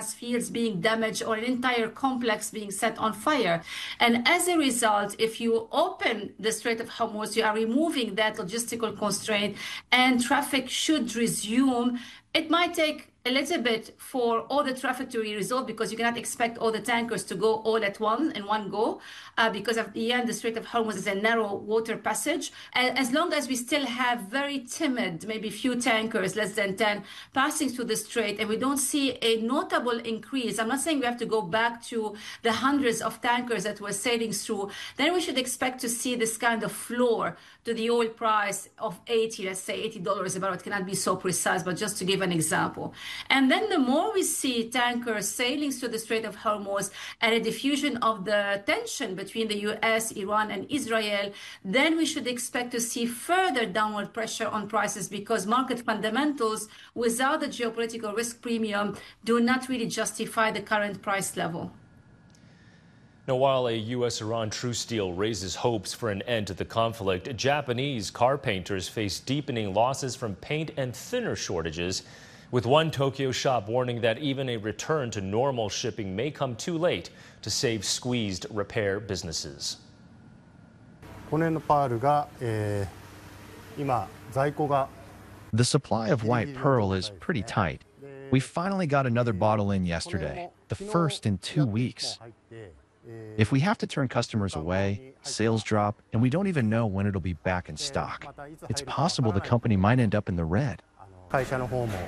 gas fields being damaged or an entire complex being set on fire. And as a result, if you open the Strait of Hormuz, you are removing that logistical constraint and traffic should resume. It might take a little bit for all the traffic to be resolved because you cannot expect all the tankers to go all at once in one go because at the end the Strait of Hormuz is a narrow water passage. And as long as we still have very timid, maybe few tankers, less than 10, passing through the strait, and we don't see a notable increase, I'm not saying we have to go back to the hundreds of tankers that were sailing through, then we should expect to see this kind of floor to the oil price of 80, let's say $80 a barrel. It cannot be so precise, but just to give an example. And then the more we see tankers sailing through the Strait of Hormuz and a diffusion of the tension between the US, Iran, and Israel, then we should expect to see further downward pressure on prices because market fundamentals without the geopolitical risk premium do not really justify the current price level. Now, while a U.S.-Iran truce deal raises hopes for an end to the conflict, Japanese car painters face deepening losses from paint and thinner shortages, with one Tokyo shop warning that even a return to normal shipping may come too late to save squeezed repair businesses. The supply of white pearl is pretty tight. We finally got another bottle in yesterday, the first in 2 weeks. If we have to turn customers away, sales drop, and we don't even know when it'll be back in stock. It's possible the company might end up in the red. I've been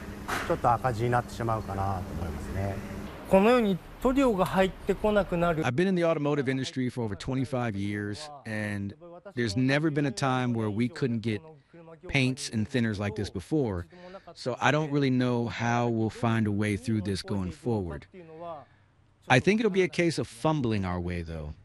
in the automotive industry for over 25 years, and there's never been a time where we couldn't get paints and thinners like this before. So I don't really know how we'll find a way through this going forward. I think it'll be a case of fumbling our way, though.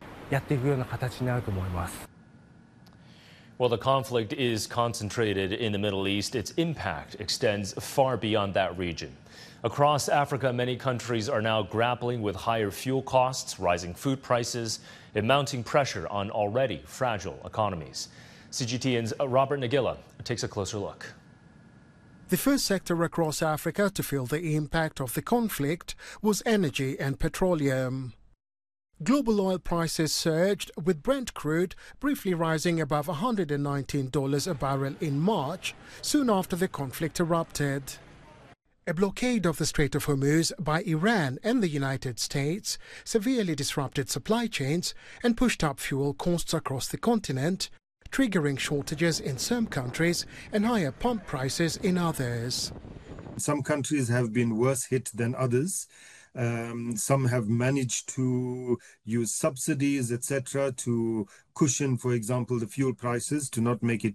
While the conflict is concentrated in the Middle East, its impact extends far beyond that region. Across Africa, many countries are now grappling with higher fuel costs, rising food prices, and mounting pressure on already fragile economies. CGTN's Robert Nagila takes a closer look. The first sector across Africa to feel the impact of the conflict was energy and petroleum. Global oil prices surged, with Brent crude briefly rising above $119 a barrel in March, soon after the conflict erupted. A blockade of the Strait of Hormuz by Iran and the United States severely disrupted supply chains and pushed up fuel costs across the continent, triggering shortages in some countries and higher pump prices in others. Some countries have been worse hit than others. Some have managed to use subsidies, etc., to cushion, for example, the fuel prices, to not make it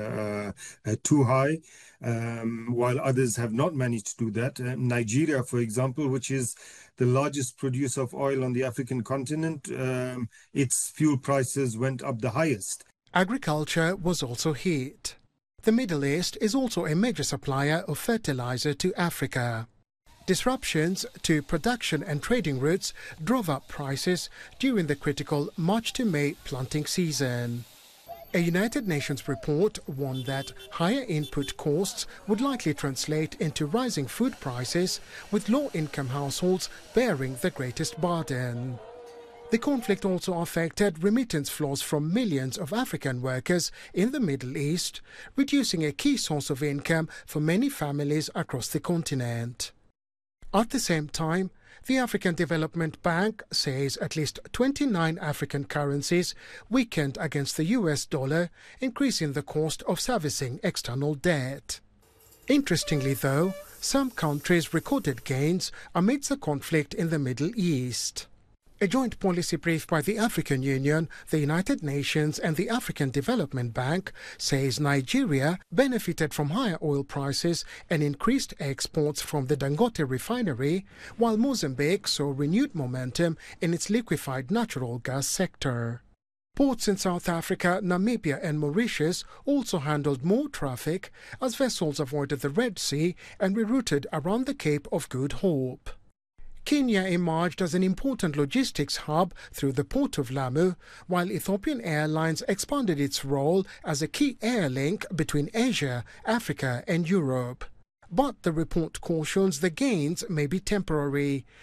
too high, while others have not managed to do that. Nigeria, for example, which is the largest producer of oil on the African continent, its fuel prices went up the highest. Agriculture was also hit. The Middle East is also a major supplier of fertilizer to Africa. Disruptions to production and trading routes drove up prices during the critical March to May planting season. A United Nations report warned that higher input costs would likely translate into rising food prices, with low-income households bearing the greatest burden. The conflict also affected remittance flows from millions of African workers in the Middle East, reducing a key source of income for many families across the continent. At the same time, the African Development Bank says at least 29 African currencies weakened against the US dollar, increasing the cost of servicing external debt. Interestingly, though, some countries recorded gains amidst the conflict in the Middle East. A joint policy brief by the African Union, the United Nations and the African Development Bank says Nigeria benefited from higher oil prices and increased exports from the Dangote refinery, while Mozambique saw renewed momentum in its liquefied natural gas sector. Ports in South Africa, Namibia and Mauritius also handled more traffic as vessels avoided the Red Sea and rerouted around the Cape of Good Hope. Kenya emerged as an important logistics hub through the port of Lamu, while Ethiopian Airlines expanded its role as a key air link between Asia, Africa and Europe. But the report cautions the gains may be temporary.